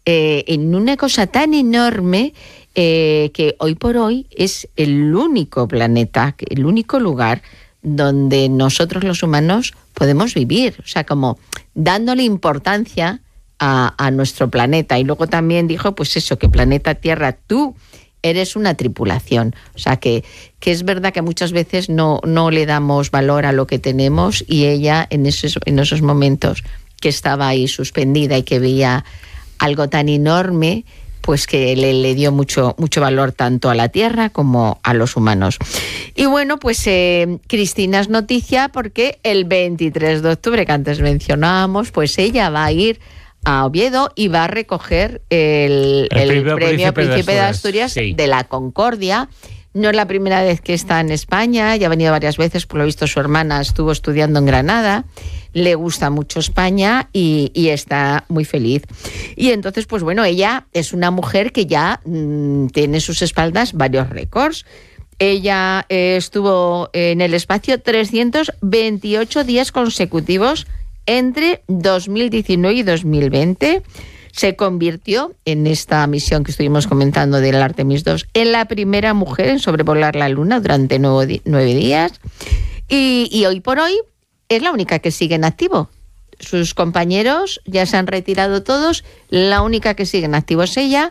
en una cosa tan enorme que hoy por hoy es el único planeta, el único lugar donde nosotros los humanos podemos vivir, o sea, como dándole importancia a nuestro planeta. Y luego también dijo, pues eso, que planeta Tierra, tú eres una tripulación. O sea, que es verdad que muchas veces no le damos valor a lo que tenemos, y ella en esos momentos que estaba ahí suspendida y que veía algo tan enorme, pues que le dio mucho valor tanto a la Tierra como a los humanos. Y bueno, pues Cristina es noticia porque el 23 de octubre, que antes mencionábamos, pues ella va a ir a Oviedo y va a recoger el premio Príncipe de Asturias sí. de la Concordia. No es la primera vez que está en España, ya ha venido varias veces, por lo visto su hermana estuvo estudiando en Granada, le gusta mucho España y está muy feliz. Y entonces, pues bueno, ella es una mujer que ya tiene en sus espaldas varios récords. Ella estuvo en el espacio 328 días consecutivos entre 2019 y 2020. Se convirtió en esta misión que estuvimos comentando del Artemis II en la primera mujer en sobrevolar la Luna durante 9 días. Y hoy por hoy es la única que sigue en activo. Sus compañeros ya se han retirado todos, la única que sigue en activo es ella.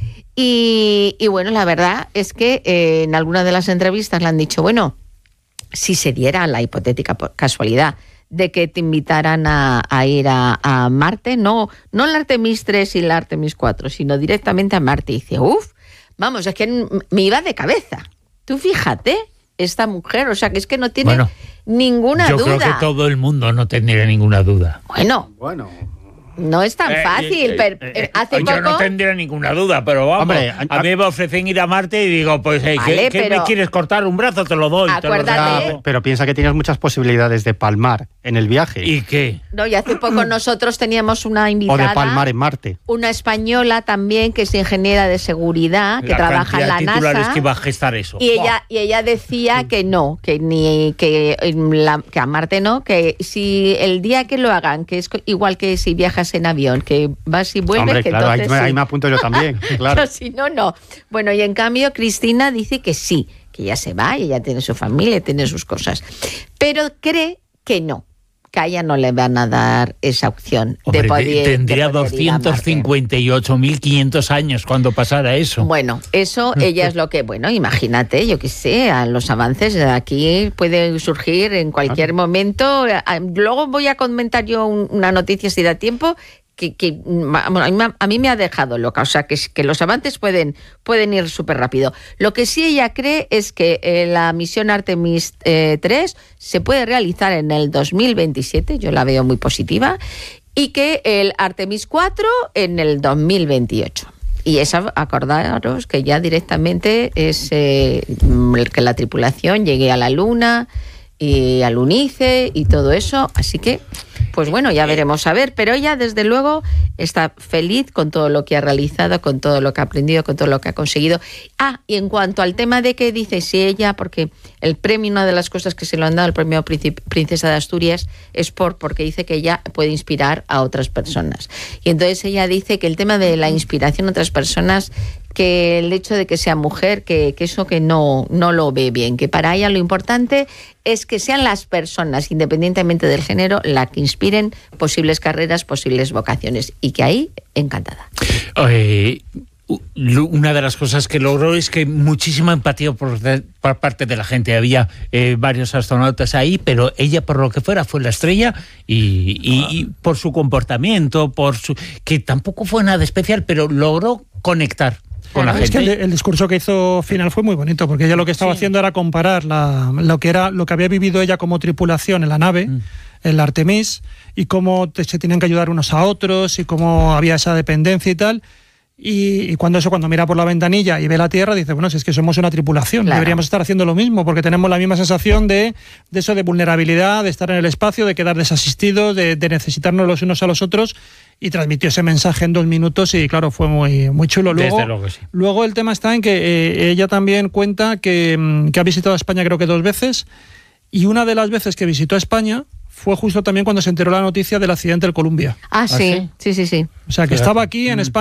Y bueno, la verdad es que en alguna de las entrevistas le han dicho, bueno, si se diera la hipotética casualidad de que te invitaran a ir a Marte, no el Artemis 3 y el Artemis 4, sino directamente a Marte. Y dice, vamos, es que me iba de cabeza. Tú fíjate, esta mujer, o sea, que es que no tiene ninguna duda. Yo creo que todo el mundo no tendría ninguna duda. Bueno. No es tan fácil, pero hace poco... Yo no tendría ninguna duda, pero vamos, hombre, a mí me ofrecen ir a Marte y digo, pues, vale, ¿qué me quieres cortar? Un brazo, te lo doy. Acuérdate. Pero piensa que tienes muchas posibilidades de palmar en el viaje. ¿Y qué? No, y hace poco nosotros teníamos una invitada... O de palmar en Marte. Una españa también, que es ingeniera de seguridad, que trabaja en la NASA. Titulares que iba a gestar eso. Y ella decía que no, que a Marte no, que si el día que lo hagan, que es igual que si viajas en avión, que vas y vuelves... Hombre, que claro, entonces ahí me apunto yo también, claro. Pero si no. Bueno, y en cambio Cristina dice que sí, que ya se va y ella tiene su familia, tiene sus cosas. Pero cree que no, que a ella no le van a dar esa opción. Hombre, de poder, tendría 258.500 años cuando pasara eso. Bueno, eso ella es lo que... Bueno, imagínate, yo qué sé, a los avances aquí pueden surgir en cualquier momento. Luego voy a comentar yo una noticia, si da tiempo, que a mí me ha dejado loca. O sea, que los avances pueden ir súper rápido. Lo que sí ella cree es que la misión Artemis 3 se puede realizar en el 2027, yo la veo muy positiva, y que el Artemis 4 en el 2028. Y esa, acordaros que ya directamente es que la tripulación llegue a la Luna y al Lunice y todo eso, así que pues bueno, ya veremos a ver, pero ella desde luego está feliz con todo lo que ha realizado, con todo lo que ha aprendido, con todo lo que ha conseguido. Y en cuanto al tema de que dice si ella, porque el premio, una de las cosas que se le han dado, el premio Princesa de Asturias, es porque dice que ella puede inspirar a otras personas. Y entonces ella dice que el tema de la inspiración a otras personas, que el hecho de que sea mujer, que eso que no lo ve bien, que para ella lo importante es que sean las personas, independientemente del género, las que inspiren posibles carreras, posibles vocaciones, y que ahí, encantada. Una de las cosas que logró es que muchísima empatía por parte de la gente. Había varios astronautas ahí, pero ella, por lo que fuera, fue la estrella y por su comportamiento, que tampoco fue nada especial, pero logró conectar con la gente. Es que el discurso que hizo final fue muy bonito, porque ella lo que estaba haciendo era comparar lo que había vivido ella como tripulación en la nave, el Artemis, y cómo se tenían que ayudar unos a otros y cómo había esa dependencia y tal. Y cuando mira por la ventanilla y ve la Tierra, dice, bueno, si es que somos una tripulación, claro, deberíamos estar haciendo lo mismo, porque tenemos la misma sensación de eso, de vulnerabilidad, de estar en el espacio, de quedar desasistidos, de necesitarnos los unos a los otros, y transmitió ese mensaje en 2 minutos y claro, fue muy, muy chulo. Luego el tema está en que ella también cuenta que ha visitado España creo que 2 veces, y una de las veces que visitó España fue justo también cuando se enteró la noticia del accidente del Columbia. Sí. O sea, que estaba aquí en España.